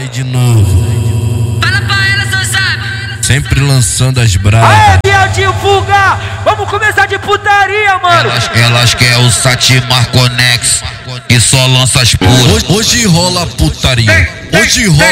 Aí de novo. Fala pra ela, só sabe. Sempre lançando as bravas. Aê, viadinho, fuga! Vamos começar de putaria, mano! Elas quer o Satimar Conex, que só lança as puras. Hoje rola putaria. Hoje rola